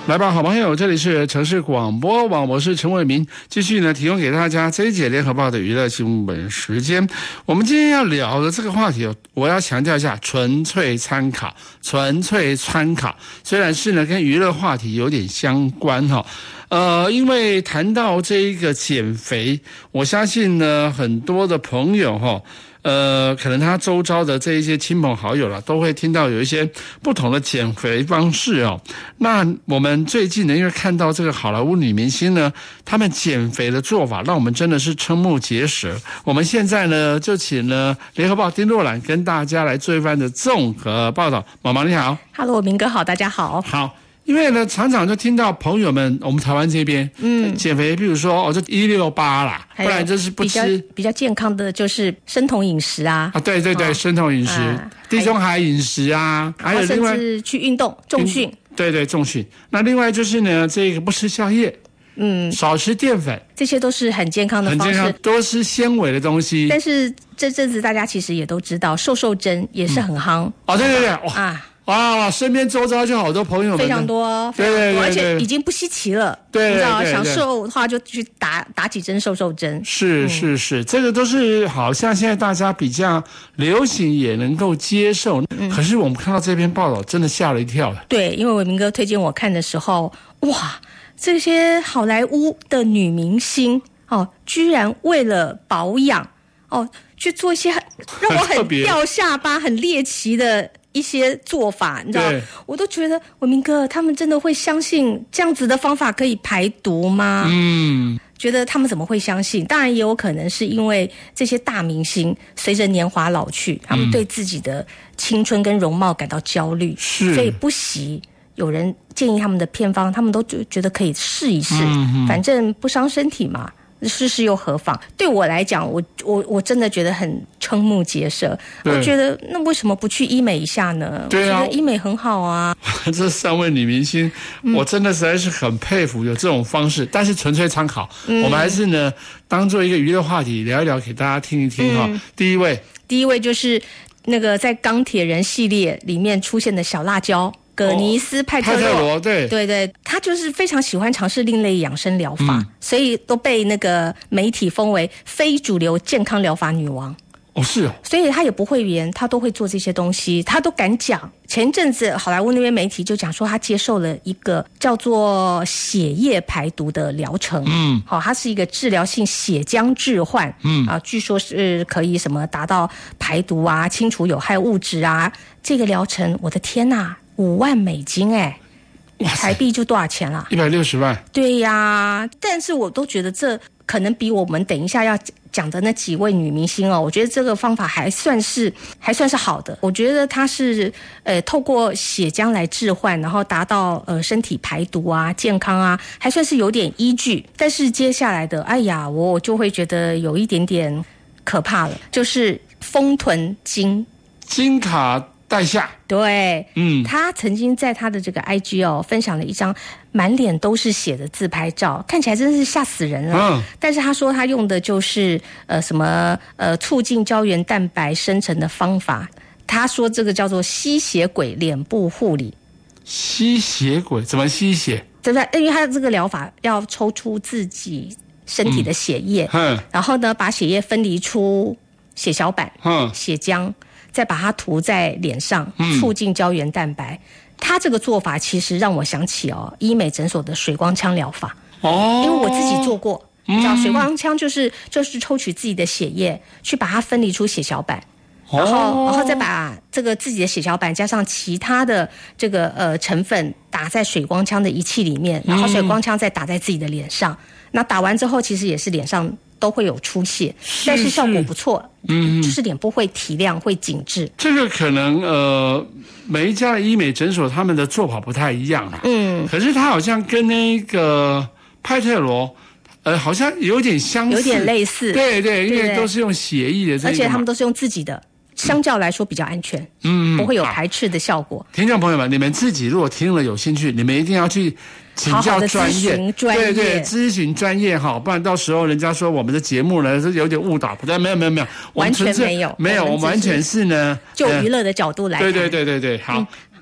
来吧，好朋友，这里是城市广播网，我是陈伟民，继续呢提供给大家这一节联合报的娱乐新闻时间。我们今天要聊的这个话题，我要强调一下，纯粹参考，纯粹参考。虽然是呢跟娱乐话题有点相关哈。因为谈到这一个减肥，我相信呢很多的朋友哈。可能他周遭的这一些亲朋好友啦，都会听到有一些不同的减肥方式哦。那我们最近呢，因为看到这个好莱坞女明星呢，她们减肥的做法，让我们真的是瞠目结舌。我们现在呢，就请了联合报丁若兰跟大家来做一番的综合报道。毛毛你好 ，Hello， 明哥好，大家好。 好。因为呢，常常就听到朋友们，我们台湾这边，减肥，比如说就168啦，不然就是不吃比较健康的，就是生酮饮食啊。 对对对，生酮饮食，地中海饮食啊，还有另外甚至去运动重训。对对，重训。那另外就是呢，这个不吃宵夜，少吃淀粉，这些都是很健康的方式， 很健康，多吃纤维的东西。 但是这阵子大家其实也都知道，瘦针也是很夯。 对对对，哇，身边周遭就好多朋友们， 非常多，对，而且已经不稀奇了。 对， 你知道，想瘦的话就去打几针瘦针。 是，这个都是好像现在大家比较流行，也能够接受。可是我们看到这篇报道，真的吓了一跳了。 对，因为伟明哥推荐我看的时候，哇，这些好莱坞的女明星居然为了保养去做一些让我很掉下巴、很猎奇的一些做法，你知道，我都觉得伟明哥他们真的会相信这样子的方法可以排毒吗？觉得他们怎么会相信？当然也有可能是因为这些大明星随着年华老去，他们对自己的青春跟容貌感到焦虑，所以不惜有人建议他们的偏方，他们都觉得可以试一试，反正不伤身体嘛。试试又何妨？对我来讲，我真的觉得很瞠目结舌。我觉得那为什么不去医美一下呢？ 对啊， 我觉得医美很好啊。 这3位女明星，我真的实在是很佩服有这种方式，但是纯粹参考。我们还是呢当做一个娱乐话题聊一聊，给大家听一听哈。第一位就是那个在钢铁人系列里面出现的小辣椒。葛尼斯派特罗，对，他就是非常喜欢尝试另类养生疗法，所以都被那个媒体封为非主流健康疗法女王。 是哦， 所以他也不会言，他都会做这些东西，他都敢讲。前一阵子好莱坞那边媒体就讲说，他接受了一个叫做血液排毒的疗程。它是一个治疗性血浆置换。据说是可以什么达到排毒啊、清除有害物质啊。这个疗程，我的天哪！$5万台币就多少钱了 ？160万。对呀，但是我都觉得这可能比我们等一下要讲的那几位女明星我觉得这个方法还算是好的。我觉得它是透过血浆来置换，然后达到身体排毒啊、健康啊，还算是有点依据。但是接下来的，我就会觉得有一点点可怕了，就是丰臀金卡戴夏。 对，他曾经在他的这个 IG 分享了一张满脸都是血的自拍照，看起来真是吓死人了。但是他说他用的就是促进胶原蛋白生成的方法，他说这个叫做吸血鬼脸部护理。 吸血鬼怎么吸血？ 对不对？因为他的这个疗法要抽出自己身体的血液，然后呢把血液分离出血小板、血浆。再把它涂在脸上，促进胶原蛋白。它这个做法其实让我想起医美诊所的水光枪疗法。因为我自己做过，你知道水光枪就是抽取自己的血液，去把它分离出血小板，然后再把这个自己的血小板加上其他的这个成分打在水光枪的仪器里面，然后水光枪再打在自己的脸上。那打完之后，其实也是脸上都会有出血，但是效果不错。就是脸部会提亮，会紧致。 这个可能每一家的医美诊所他们的做法不太一样啦。可是他好像跟那个派特罗好像有点相似， 有点类似。 对，因为都是用血液的， 而且他们都是用自己的。相较来说比较安全，不会有排斥的效果。 听众朋友们，你们自己如果听了有兴趣，你们一定要去请教专业，对，咨询专业不然到时候人家说我们的节目呢是有点误导，不对，没有， 完全没有， 我们完全是呢就娱乐的角度来看。 对，好。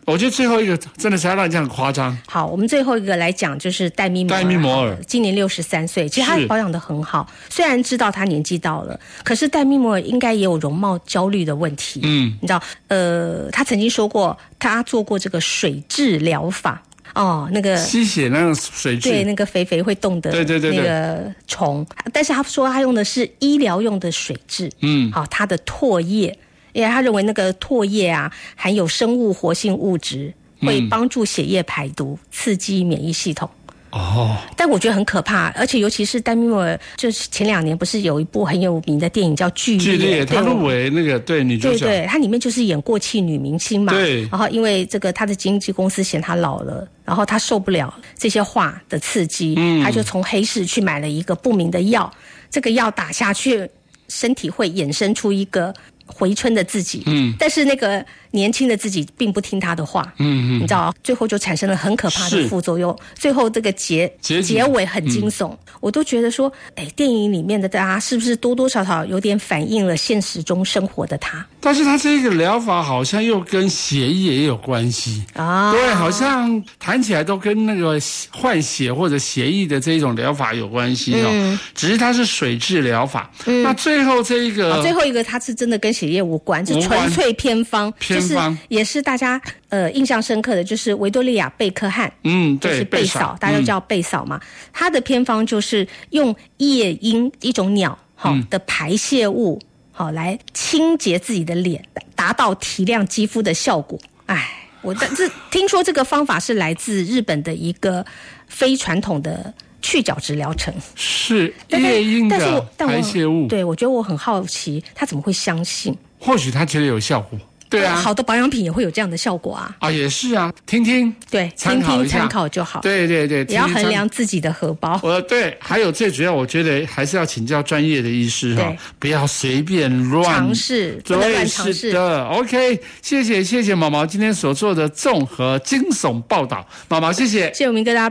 我觉得最后一个真的是要让人家很夸张。 好，我们最后一个来讲就是戴咪摩尔，今年63岁，其实他保养得很好。虽然知道他年纪到了，可是戴咪摩尔应该也有容貌焦虑的问题。你知道，他曾经说过，他做过这个水蛭疗法。那个吸血那种水蛭， 对，那个肥会动的那个虫，但是他说他用的是医疗用的水蛭。好，他的唾液。因为他认为那个唾液啊含有生物活性物质，会帮助血液排毒，刺激免疫系统。但我觉得很可怕，而且尤其是戴咪摩尔，就是前2年不是有一部很有名的电影叫《剧烈》， 他入围那个对女主角， 对，他里面就是演过气女明星嘛。 对， 然后因为这个他的经纪公司嫌他老了，然后他受不了这些话的刺激，他就从黑市去买了一个不明的药，这个药打下去，身体会衍生出一个回春的自己，但是那个年轻的自己并不听他的话，你知道，最后就产生了很可怕的副作用。最后这个结尾很惊悚，我都觉得说，电影里面的大家是不是多多少少有点反映了现实中生活的他？ 但是他这个疗法好像又跟血液也有关系啊，对，好像谈起来都跟那个换血或者血液的这一种疗法有关系只是它是水蛭疗法。那最后这一个， 最后一个它是真的跟血液无关，是纯粹偏方。就是也是大家印象深刻的，就是维多利亚贝克汉，就是贝嫂，大家都叫贝嫂嘛。他的偏方就是用夜莺一种鸟的排泄物来清洁自己的脸，达到提亮肌肤的效果。听说这个方法是来自日本的一个非传统的去角质疗程， 是夜莺的排泄物。 对，我觉得我很好奇，他怎么会相信？ 或许他觉得有效果。对啊， 好的保养品也会有这样的效果啊！ 也是啊，听听， 对， 参考就好。 对， 也要衡量自己的荷包。 对，还有最主要，我觉得还是要请教专业的医师不要随便尝试， 对，是的。OK， 谢谢毛毛今天所做的综合惊悚报道，毛毛谢谢， 谢谢我明哥大家。